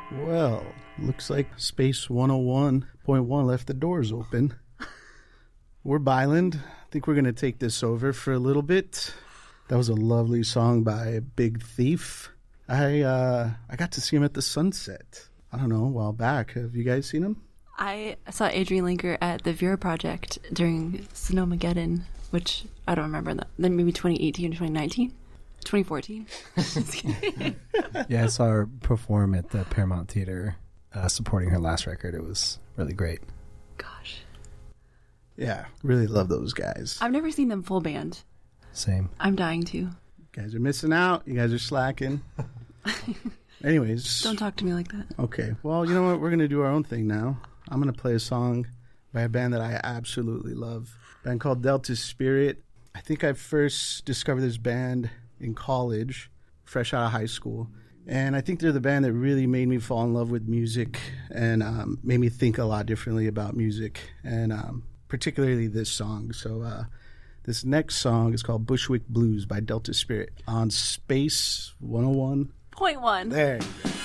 Well, looks like Space 101.1 left the doors open. We're Byland. I think we're going to take this over for a little bit. That was a lovely song by Big Thief. I got to see him at the Sunset. I don't know, a while back. Have you guys seen him? I saw Adrian Linker at the Vera Project during Snowmageddon, which I don't remember that. Then maybe 2018 or 2019? 2014. Yeah, I saw her perform at the Paramount Theater supporting her last record. It was really great. Gosh. Yeah, really love those guys. I've never seen them full band. Same. I'm dying to. You guys are missing out. You guys are slacking. Anyways. Don't talk to me like that. Okay. Well, you know what? We're going to do our own thing now. I'm going to play a song by a band that I absolutely love. A band called Delta Spirit. I think I first discovered this band in college, fresh out of high school. And I think they're the band that really made me fall in love with music and made me think a lot differently about music, and particularly this song. So this next song is called Bushwick Blues by Delta Spirit on Space 101.1. Point one. There you go.